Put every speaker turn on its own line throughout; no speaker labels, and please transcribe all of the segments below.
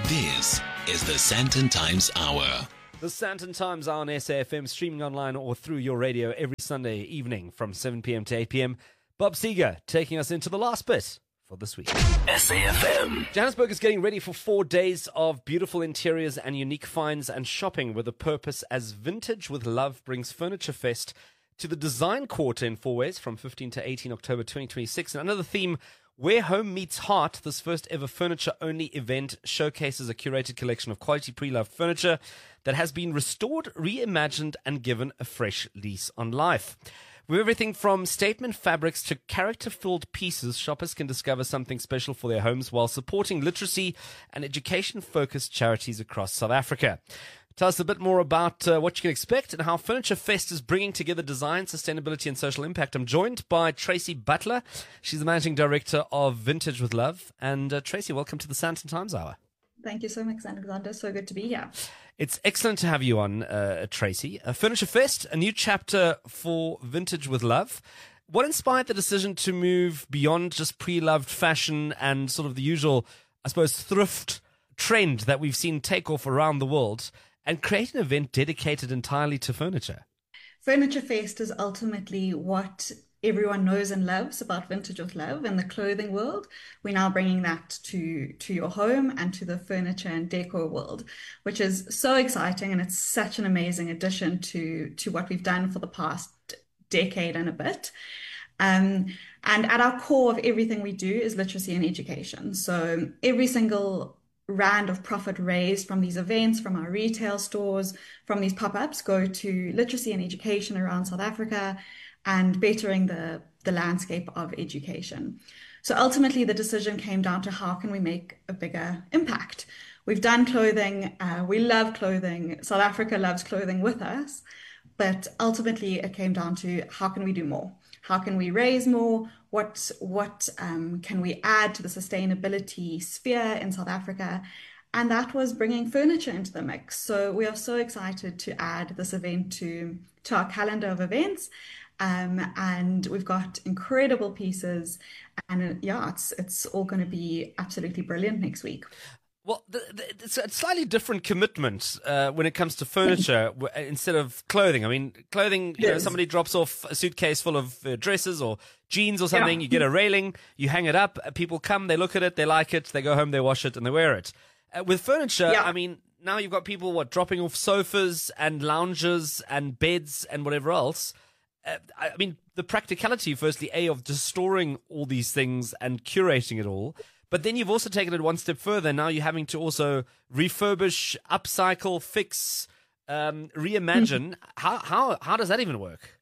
This is the Sandton Times Hour.
The Sandton Times Hour on SAFM, streaming online or through your radio every Sunday evening from 7 p.m. to 8 p.m. Bob Seeger taking us into the last bit for this week.
SAFM.
Johannesburg is getting ready for 4 days of beautiful interiors and unique finds and shopping with a purpose as Vintage with Love brings Furniture Fest to the Design Quarter in Fourways from 15 to 18 October 2026. And under the theme, Where Home Meets Heart, this first ever furniture-only event showcases a curated collection of quality pre-loved furniture that has been restored, reimagined, and given a fresh lease on life. With everything from statement fabrics to character-filled pieces, shoppers can discover something special for their homes while supporting literacy and education-focused charities across South Africa. Tell us a bit more about what you can expect and how Furniture Fest is bringing together design, sustainability and social impact. I'm joined by Tracy Butler. She's the Managing Director of Vintage with Love. And Tracy, welcome to the Sandton Times Hour.
Thank you so much, Alexander. So good to be here.
It's excellent to have you on, Tracy. Furniture Fest, a new chapter for Vintage with Love. What inspired the decision to move beyond just pre-loved fashion and sort of the usual, I suppose, thrift trend that we've seen take off around the world and create an event dedicated entirely to furniture?
Furniture Fest is ultimately what everyone knows and loves about Vintage with Love in the clothing world. We're now bringing that to your home and to the furniture and decor world, which is so exciting, and it's such an amazing addition to what we've done for the past decade and a bit. And at our core of everything we do is literacy and education. So every single rand of profit raised from these events, from our retail stores, from these pop-ups, go to literacy and education around South Africa and bettering the landscape of education. So ultimately, the decision came down to how can we make a bigger impact? We've done clothing. We love clothing. South Africa loves clothing with us. But ultimately, it came down to how can we do more? How can we raise more? What can we add to the sustainability sphere in South Africa? And that was bringing furniture into the mix. So we are so excited to add this event to our calendar of events. And we've got incredible pieces. And it's all going to be absolutely brilliant next week.
Well, it's a slightly different commitment when it comes to furniture instead of clothing. I mean, clothing, you know, somebody drops off a suitcase full of dresses or jeans or something, you get a railing, you hang it up, people come, they look at it, they like it, they go home, they wash it, and they wear it. With furniture, I mean, now you've got people, dropping off sofas and lounges and beds and whatever else. I mean, the practicality, firstly, of just storing all these things and curating it all. But then you've also taken it one step further. Now you're having to also refurbish, upcycle, fix, reimagine. How does that even work?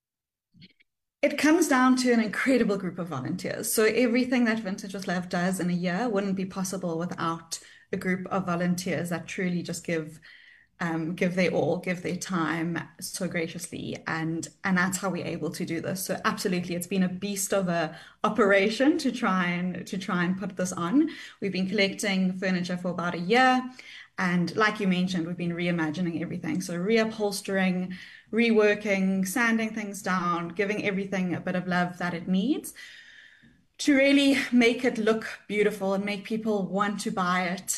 It comes down to an incredible group of volunteers. So everything that Vintage with Love does in a year wouldn't be possible without a group of volunteers that truly just give their all, give their time so graciously, and that's how we're able to do this. So absolutely, it's been a beast of a operation to try and put this on. We've been collecting furniture for about a year, and like you mentioned, we've been reimagining everything. So reupholstering, reworking, sanding things down, giving everything a bit of love that it needs to really make it look beautiful and make people want to buy it,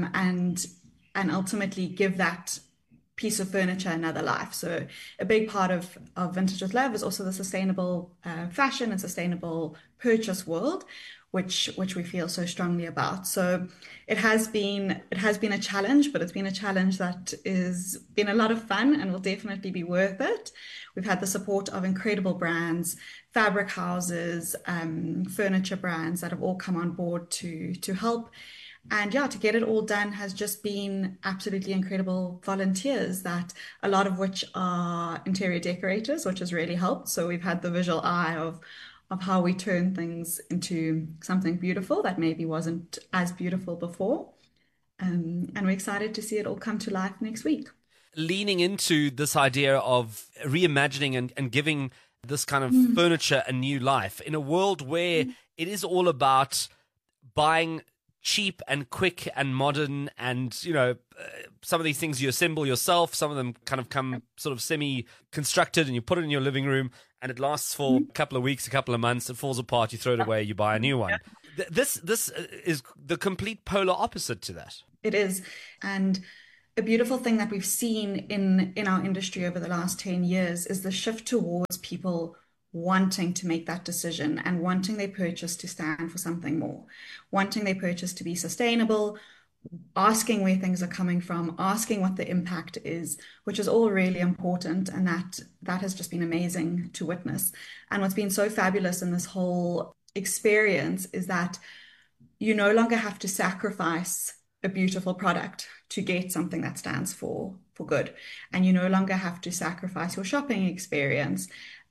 and ultimately give that piece of furniture another life. So a big part of Vintage with Love is also the sustainable fashion and sustainable purchase world, which we feel so strongly about. So it has been a challenge, but it's been a challenge that is been a lot of fun and will definitely be worth it. We've had the support of incredible brands, fabric houses, furniture brands that have all come on board to help. And to get it all done has just been absolutely incredible volunteers, that a lot of which are interior decorators, which has really helped. So we've had the visual eye of how we turn things into something beautiful that maybe wasn't as beautiful before. And we're excited to see it all come to life next week.
Leaning into this idea of reimagining and giving this kind of furniture a new life in a world where it is all about buying cheap and quick and modern, and some of these things you assemble yourself, some of them kind of come sort of semi-constructed and you put it in your living room and it lasts for a couple of weeks, a couple of months, it falls apart, you throw it away, you buy a new one. This is the complete polar opposite to that.
It is. And a beautiful thing that we've seen in our industry over the last 10 years is the shift towards people wanting to make that decision and wanting their purchase to stand for something more, wanting their purchase to be sustainable, asking where things are coming from, asking what the impact is, which is all really important. And that has just been amazing to witness. And what's been so fabulous in this whole experience is that you no longer have to sacrifice a beautiful product to get something that stands for good. And you no longer have to sacrifice your shopping experience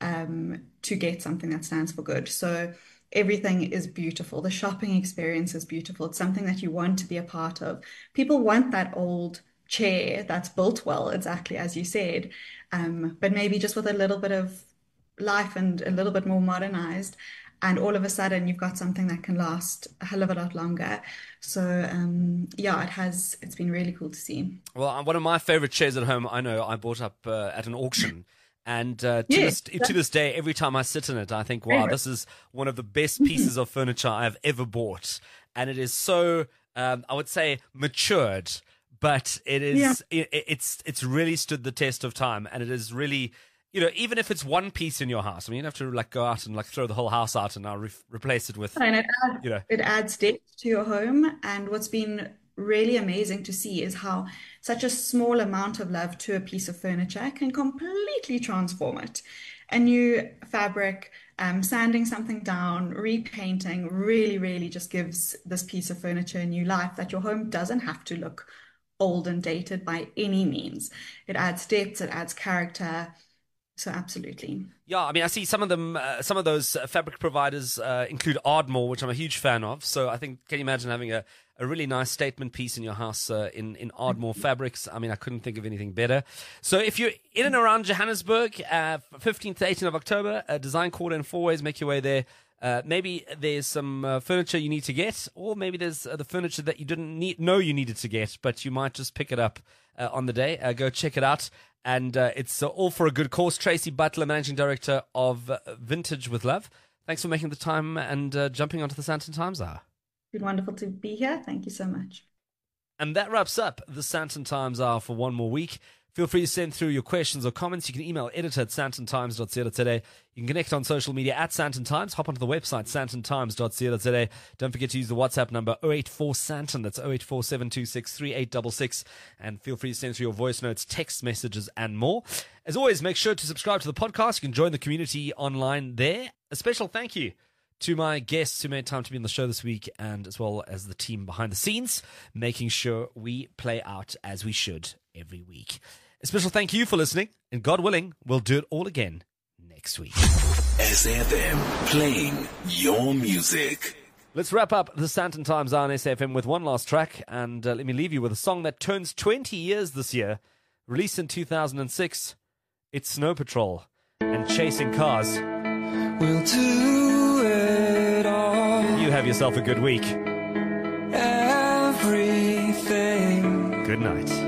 to get something that stands for good. So everything is beautiful. The shopping experience is beautiful. It's something that you want to be a part of. People want that old chair that's built well, exactly as you said, but maybe just with a little bit of life and a little bit more modernized. And all of a sudden, you've got something that can last a hell of a lot longer. So, it's been really cool to see.
Well, one of my favorite chairs at home, I know I bought up at an auction. And to this day, every time I sit in it, I think, wow, this is one of the best pieces of furniture I've ever bought. And it is so, I would say, matured, but it is, it's really stood the test of time. And it is really, even if it's one piece in your house, I mean, you don't have to go out and throw the whole house out and now replace it with,
and it adds depth to your home. And what's been really amazing to see is how such a small amount of love to a piece of furniture can completely transform it. A new fabric, sanding something down, repainting really, really just gives this piece of furniture a new life, that your home doesn't have to look old and dated by any means. It adds depth, it adds character. So absolutely.
Yeah, I mean, I see some of them, some of those fabric providers include Ardmore, which I'm a huge fan of. So I think, can you imagine having a really nice statement piece in your house in Ardmore fabrics? I mean, I couldn't think of anything better. So if you're in and around Johannesburg, 15th to 18th of October, Design Quarter in Fourways, make your way there. Maybe there's some furniture you need to get, or maybe there's the furniture that you didn't know you needed to get, but you might just pick it up on the day. Go check it out. And it's all for a good cause. Tracy Butler, Managing Director of Vintage with Love. Thanks for making the time and jumping onto the Sandton Times Hour.
It's been wonderful to be here. Thank you so much.
And that wraps up the Sandton Times Hour for one more week. Feel free to send through your questions or comments. You can email editor@sandtontimes.co.za. You can connect on social media @Sandton Times. Hop onto the website, sandtontimes.co.za. Don't forget to use the WhatsApp number 084-SANTON. That's 084-726-3866. And feel free to send through your voice notes, text messages, and more. As always, make sure to subscribe to the podcast. You can join the community online there. A special thank you to my guests who made time to be on the show this week, and as well as the team behind the scenes, making sure we play out as we should every week. A special thank you for listening, and God willing, we'll do it all again next week.
SAFM, playing your music.
Let's wrap up the Sandton Times on SAFM with one last track, and let me leave you with a song that turns 20 years this year. Released in 2006, it's Snow Patrol and Chasing Cars.
We'll do it all.
You have yourself a good week.
Everything.
Good night.